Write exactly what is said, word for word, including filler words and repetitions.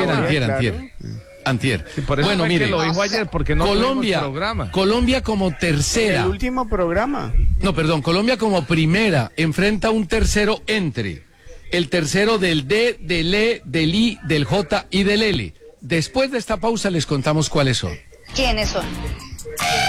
antier, Ah, antier, claro. antier. Antier. Sí, por eso bueno, fue que mire, lo dijo ayer, porque no Colombia, tuvimos programa. Colombia como tercera. El último programa. No, perdón, Colombia como primera enfrenta un tercero entre. El tercero del D, del E, del I, del J y del L. Después de esta pausa les contamos cuáles son. ¿Quiénes son?